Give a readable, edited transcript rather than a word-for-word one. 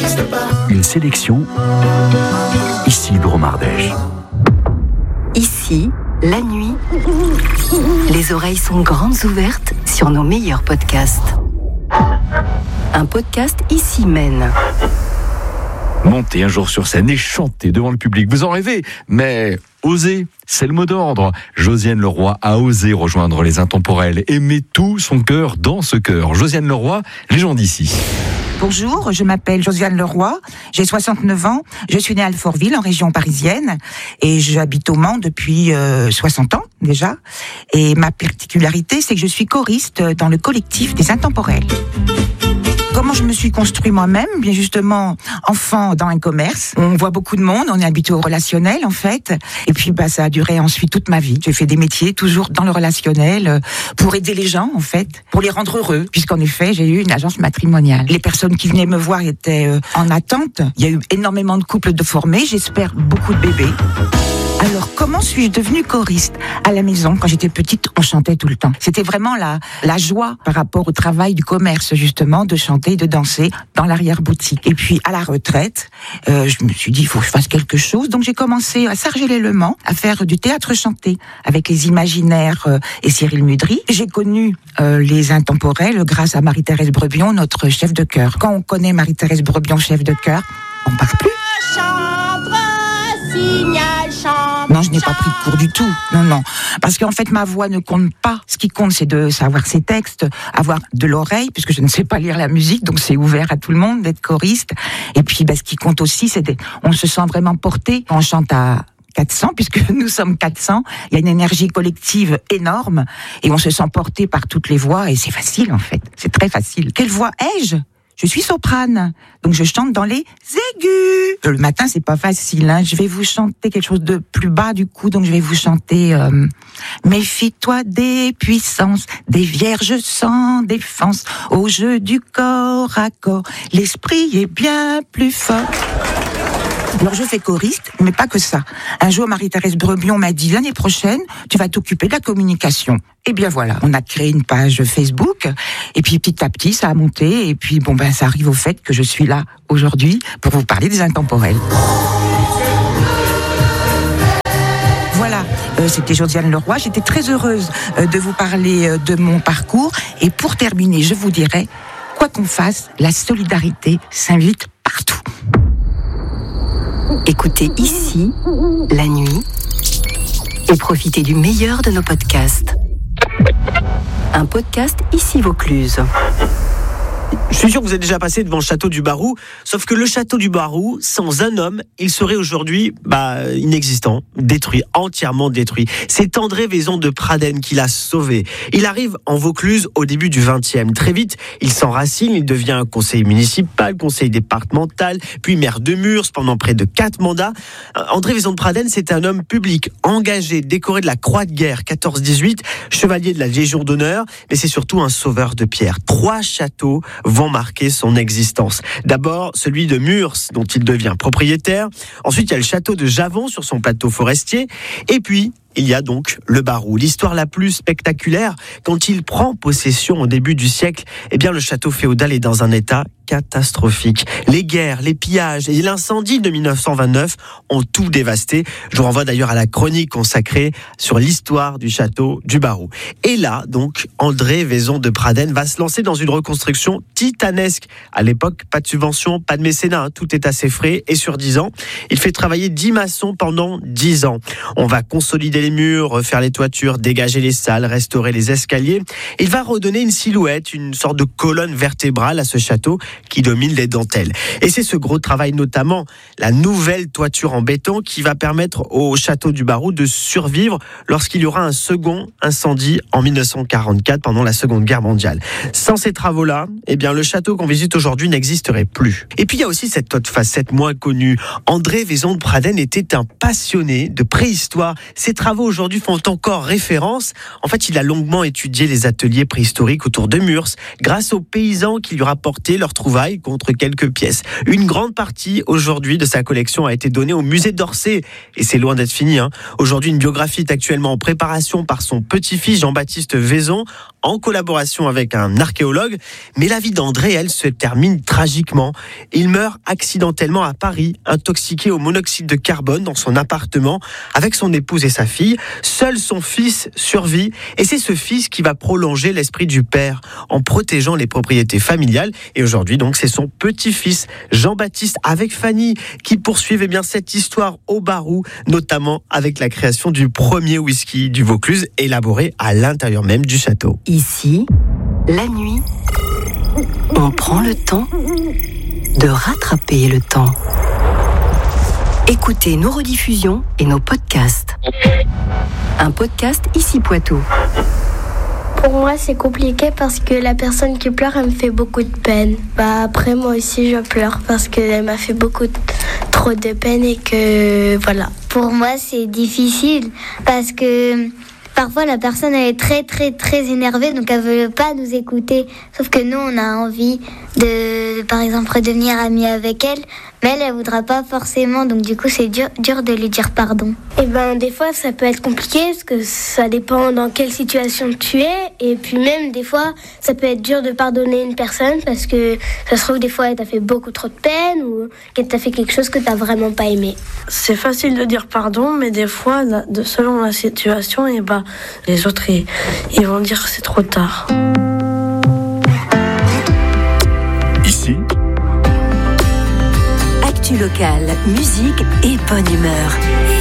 Une sélection ici Dromardèche. Ici, la nuit, les oreilles sont grandes ouvertes sur nos meilleurs podcasts. Un podcast ici mène. Monter un jour sur scène et chanter devant le public, vous en rêvez, mais osez, c'est le mot d'ordre. Josiane Leroy a osé rejoindre les Intemporels et met tout son cœur dans ce chœur. Josiane Leroy, légende ici. Bonjour, je m'appelle Josiane Leroy, j'ai 69 ans, je suis née à Alfortville en région parisienne et j'habite au Mans depuis 60 ans déjà. Et ma particularité, c'est que je suis choriste dans le collectif des Intemporels. Comment je me suis construit moi-même? Bien justement, enfant dans un commerce. On voit beaucoup de monde, on est habitué au relationnel en fait. Et puis ça a duré ensuite toute ma vie. J'ai fait des métiers toujours dans le relationnel pour aider les gens en fait, pour les rendre heureux. Puisqu'en effet, j'ai eu une agence matrimoniale. Les personnes qui venaient me voir étaient en attente. Il y a eu énormément de couples de formés, j'espère beaucoup de bébés. Alors, comment suis-je devenue choriste? À la maison, quand j'étais petite, on chantait tout le temps. C'était vraiment la joie par rapport au travail du commerce, justement, de chanter, de danser dans l'arrière-boutique. Et puis, à la retraite, je me suis dit, il faut que je fasse quelque chose. Donc, j'ai commencé à Sargeley-le-Mans, à faire du théâtre chanté avec les Imaginaires et Cyril Mudry. J'ai connu les Intemporels grâce à Marie-Thérèse Brebion, notre chef de chœur. Quand on connaît Marie-Thérèse Brebion, chef de chœur, on ne parle plus. Non, je n'ai pas pris de cours du tout. Non. Parce qu'en fait, ma voix ne compte pas. Ce qui compte, c'est de savoir ses textes, avoir de l'oreille, puisque je ne sais pas lire la musique, donc c'est ouvert à tout le monde d'être choriste. Et puis, ce qui compte aussi, on se sent vraiment porté quand on chante à 400, puisque nous sommes 400. Il y a une énergie collective énorme et on se sent porté par toutes les voix et c'est facile, en fait. C'est très facile. Quelle voix ai-je? Je suis soprane, donc je chante dans les aigus. Le matin, c'est pas facile, hein. Je vais vous chanter quelque chose de plus bas du coup, donc je vais vous chanter méfie-toi des puissances, des vierges sans défense, au jeu du corps à corps, l'esprit est bien plus fort. Alors je fais choriste, mais pas que ça. Un jour, Marie-Thérèse Brebion m'a dit, l'année prochaine, tu vas t'occuper de la communication. Et bien voilà, on a créé une page Facebook, et puis petit à petit, ça a monté, et puis ça arrive au fait que je suis là aujourd'hui pour vous parler des Intemporels. Voilà, c'était Josiane Leroy. J'étais très heureuse de vous parler de mon parcours. Et pour terminer, je vous dirais, quoi qu'on fasse, la solidarité s'invite partout. Écoutez ici, la nuit, et profitez du meilleur de nos podcasts. Un podcast ici Vaucluse. Je suis sûr que vous êtes déjà passé devant le château du Barou, sauf que le château du Barou, sans un homme, il serait aujourd'hui inexistant, détruit, entièrement détruit. C'est André Vaison de Pradenne qui l'a sauvé. Il arrive en Vaucluse au début du XXe. Très vite, il s'enracine, il devient conseiller municipal, conseiller départemental, puis maire de Murs pendant près de 4 mandats. André Vaison de Pradenne, c'est un homme public, engagé, décoré de la Croix de guerre 14-18, chevalier de la Légion d'honneur, mais c'est surtout un sauveur de pierre. 3 châteaux vont marquer son existence. D'abord, celui de Murs, dont il devient propriétaire. Ensuite, il y a le château de Javon sur son plateau forestier. Et puis, il y a donc le Barou. L'histoire la plus spectaculaire, quand il prend possession au début du siècle, le château féodal est dans un état catastrophique. Les guerres, les pillages et l'incendie de 1929 ont tout dévasté. Je vous renvoie d'ailleurs à la chronique consacrée sur l'histoire du château du Barou. Et là, donc, André Vaison de Pradenne va se lancer dans une reconstruction titanesque. À l'époque, pas de subvention, pas de mécénat, tout est assez frais et sur 10 ans. Il fait travailler 10 maçons pendant 10 ans. On va consolider les murs, refaire les toitures, dégager les salles, restaurer les escaliers. Il va redonner une silhouette, une sorte de colonne vertébrale à ce château qui domine les dentelles. Et c'est ce gros travail, notamment la nouvelle toiture en béton, qui va permettre au château du Barou de survivre lorsqu'il y aura un second incendie en 1944 pendant la Seconde Guerre mondiale. Sans ces travaux-là, le château qu'on visite aujourd'hui n'existerait plus. Et puis il y a aussi cette autre facette moins connue. André Vaison de Pradenne était un passionné de préhistoire. Ses travaux aujourd'hui font encore référence. En fait, il a longuement étudié les ateliers préhistoriques autour de Murs, grâce aux paysans qui lui rapportaient leurs trouvailles contre quelques pièces. Une grande partie aujourd'hui de sa collection a été donnée au musée d'Orsay, et c'est loin d'être fini. Aujourd'hui, une biographie est actuellement en préparation par son petit-fils Jean-Baptiste Vaison. en collaboration avec un archéologue. Mais la vie d'André, elle, se termine tragiquement. Il meurt accidentellement à Paris, intoxiqué au monoxyde de carbone dans son appartement avec son épouse et sa fille. Seul son fils survit et c'est ce fils qui va prolonger l'esprit du père en protégeant les propriétés familiales. Et aujourd'hui, donc, c'est son petit-fils Jean-Baptiste avec Fanny qui poursuivent cette histoire au Barou, notamment avec la création du premier whisky du Vaucluse élaboré à l'intérieur même du château. Ici, la nuit, on prend le temps de rattraper le temps. Écoutez nos rediffusions et nos podcasts. Un podcast Ici Poitou. Pour moi, c'est compliqué parce que la personne qui pleure, elle me fait beaucoup de peine. Après, moi aussi, je pleure parce qu'elle m'a fait trop de peine et que voilà. Pour moi, c'est difficile parce que parfois la personne elle est très très très énervée, donc elle veut pas nous écouter. Sauf que nous, on a envie de, par exemple, devenir amis avec elle, mais elle voudra pas forcément. Donc du coup, c'est dur de lui dire pardon. Et des fois, ça peut être compliqué parce que ça dépend dans quelle situation tu es. Et puis même des fois, ça peut être dur de pardonner une personne parce que ça se trouve des fois elle t'a fait beaucoup trop de peine ou qu'elle t'a fait quelque chose que t'as vraiment pas aimé. C'est facile de dire pardon, mais des fois, selon la situation, les autres ils vont dire c'est trop tard. Ici, actu locale, musique et bonne humeur.